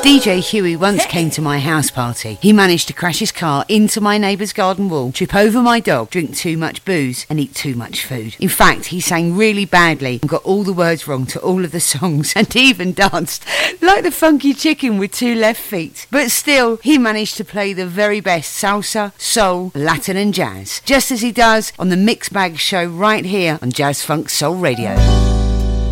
DJ Huey once came to my house party. He managed to crash his car into my neighbour's garden wall, trip over my dog, drink too much booze and eat too much food. In fact, he sang really badly and got all the words wrong to all of the songs and even danced like the funky chicken with two left feet. But still, he managed to play the very best salsa, soul, Latin and jazz, just as he does on the Mixed Bag Show right here on Jazz Funk Soul Radio.